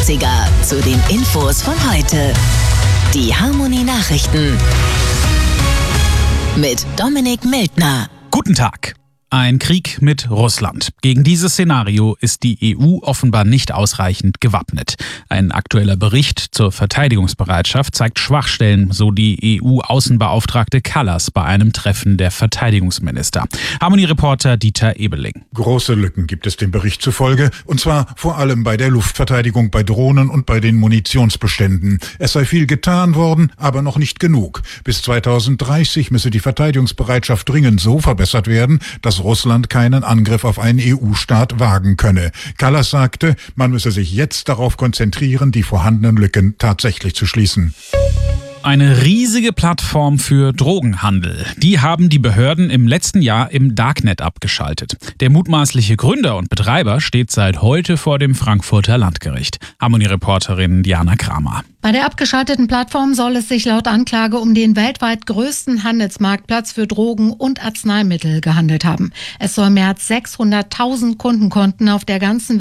Klassiker zu den Infos von heute. Die Harmonie Nachrichten mit Dominik Mildner. Guten Tag. Ein Krieg mit Russland. Gegen dieses Szenario ist die EU offenbar nicht ausreichend gewappnet. Ein aktueller Bericht zur Verteidigungsbereitschaft zeigt Schwachstellen, so die EU-Außenbeauftragte Kallas bei einem Treffen der Verteidigungsminister. Harmonie-Reporter Dieter Ebeling. Große Lücken gibt es dem Bericht zufolge, und zwar vor allem bei der Luftverteidigung, bei Drohnen und bei den Munitionsbeständen. Es sei viel getan worden, aber noch nicht genug. Bis 2030 müsse die Verteidigungsbereitschaft dringend so verbessert werden, dass Russland keinen Angriff auf einen EU-Staat wagen könne. Kallas sagte, man müsse sich jetzt darauf konzentrieren, die vorhandenen Lücken tatsächlich zu schließen. Eine riesige Plattform für Drogenhandel. Die haben die Behörden im letzten Jahr im Darknet abgeschaltet. Der mutmaßliche Gründer und Betreiber steht seit heute vor dem Frankfurter Landgericht. Harmonie-Reporterin Diana Kramer. Bei der abgeschalteten Plattform soll es sich laut Anklage um den weltweit größten Handelsmarktplatz für Drogen und Arzneimittel gehandelt haben. Es soll mehr als 600.000 Kundenkonten auf der ganzen